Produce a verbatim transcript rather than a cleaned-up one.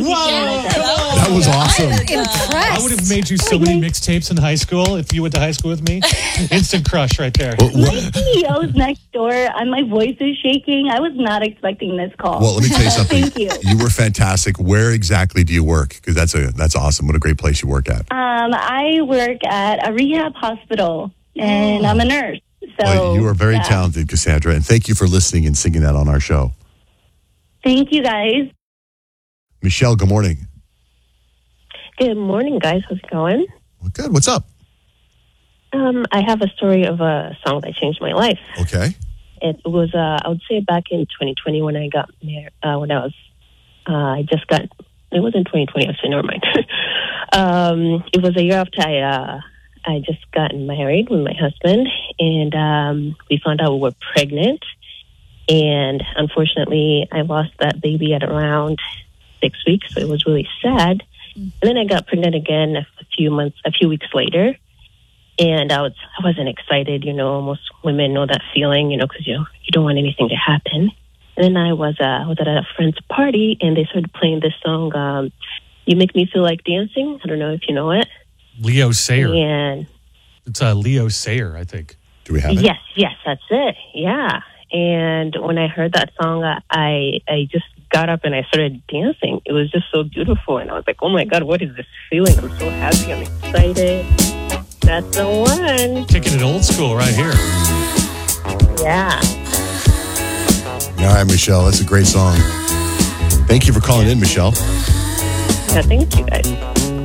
That was awesome. I'm impressed. I would have made you so many mixtapes in high school if you went to high school with me. Instant crush right there. Well, My well, C E O's next door, and my voice is shaking. I was not expecting this call. well, let me tell you something. Thank you. You were fantastic. Where exactly do you work? Because that's a that's awesome. What a great place you work at. Um, I work at a rehab hospital, and I'm a nurse. So Well, you are very yeah. talented, Cassandra, and thank you for listening and singing that on our show. Thank you, guys. Michelle, good morning. Good morning, guys. How's it going? Well, good. What's up? Um, I have a story of a song that changed my life. Okay. It was, uh, I would say, back in twenty twenty when I got married. Uh, when I was, uh, I just got. It was in twenty twenty. I said, never mind. um, it was a year after I, uh, I just got married with my husband, and um, we found out we were pregnant. And unfortunately, I lost that baby at around six weeks, so it was really sad. And then I got pregnant again a few months, a few weeks later, and I was I wasn't excited. You know, most women know that feeling, you know, because you you don't want anything to happen. And then I was uh, I was at a friend's party, and they started playing this song, um, "You Make Me Feel Like Dancing." I don't know if you know it. Leo Sayer. And It's uh, Leo Sayer, I think. Do we have it? yes, yes, that's it. Yeah. And when I heard that song, I I just got up and I started dancing. It was just so beautiful, and I was like, "Oh my God, what is this feeling? I'm so happy. I'm excited." That's the one. Kicking it old school right here. Yeah. All right, Michelle. That's a great song. Thank you for calling in, Michelle. Yeah. Thank you, guys.